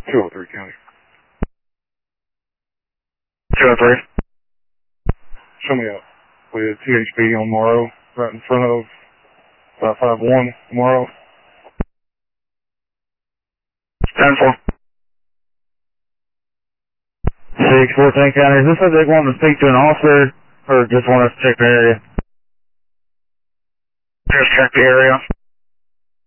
203 County. 203. Show me up with THB on Morrow, right in front of 551 Morrow. 10-4. 614 County, is this subject wanting to speak to an officer or just want us to check the area? Just check the area.